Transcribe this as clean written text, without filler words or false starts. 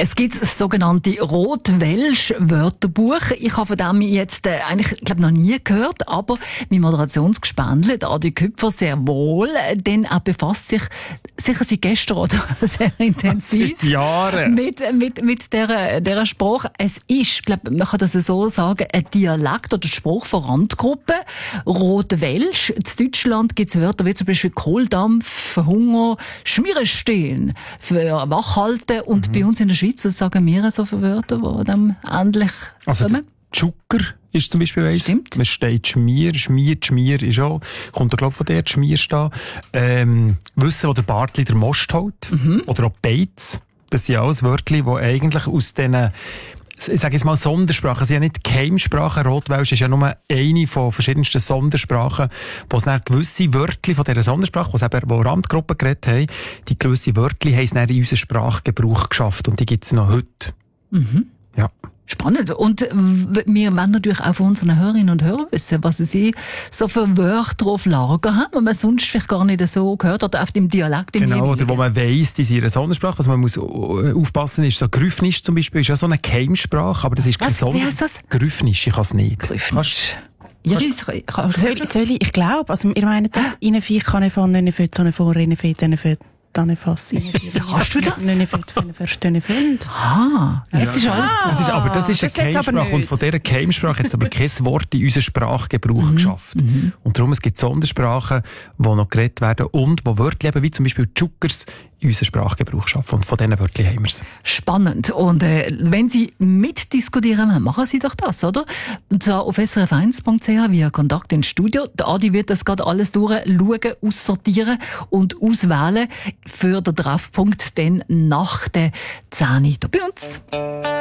Es gibt das sogenannte Rot-Welsch-Wörterbuch. Ich habe von dem jetzt eigentlich noch nie gehört, aber mein Moderationsgespendle, Adi Küpfer, sehr wohl, denn er befasst sich sicher seit gestern oder sehr intensiv seit Jahren mit dieser Sprache. Es ist, ich glaube, man kann das so sagen, ein Dialekt oder Spruch von Randgruppen. Rot-Welsch. In Deutschland gibt es Wörter wie zum Beispiel Kohldampf, Hunger, Schmierestehen, für Wachhalten. Und bei uns in der Schweiz sagen wir so viele Wörter, die dann endlich kommen. Zucker ist zum Beispiel eins. Stimmt. Man steht Schmier ist auch, kommt da glaube ich von der Schmier stehen. Wissen, wo der Bartli der Most hält. Oder auch Beiz. Das sind alles Wörter, die eigentlich aus diesen, ich sage jetzt mal Sondersprachen, es sind ja nicht Keimsprachen. Rotwelsch ist ja nur eine von verschiedensten Sondersprachen, wo es dann gewisse Wörter von dieser Sondersprache, wo Randgruppen geredet haben, die gewisse Wörter haben es dann in unseren Sprachgebrauch geschafft und die gibt es noch heute. Ja. Spannend. Und wir wollen natürlich auch von unseren Hörerinnen und Hörern wissen, was sie so für Wörter auf Lager haben, die man sonst vielleicht gar nicht so gehört oder auf dem Dialekt. Genau, oder wo man weiss, die sind in einer Sondersprache. Was man muss aufpassen ist, so Grüffnisch zum Beispiel ist ja so eine Keimsprache, aber das ist keine Wie heißt das? Grüffnisch, ich kann es nicht. Grüffnisch. Soll ich glaube, also ihr meint das, in Viech kann ich von nicht für so eine Vorrennen für dann für dann fassen. Hast du das? Nicht für verstehen Freund. Jetzt ist alles klar. Aber das ist eine Keimsprache und von dieser Keimsprache hat es aber kein Wort in unseren Sprachgebrauch geschafft. Und darum es gibt Sondersprachen, die noch geredet werden und wo Wörter eben, wie zum Beispiel Zuckers in unseren Sprachgebrauch schaffen. Und von diesen Wörtern haben wir es. Spannend. Und wenn Sie mitdiskutieren wollen, machen Sie doch das, oder? Und zwar auf srf1.ch via Kontakt ins Studio. Der Adi wird das gerade alles durchschauen, aussortieren und auswählen für den Treffpunkt dann nach der 10 Uhr hier bei uns.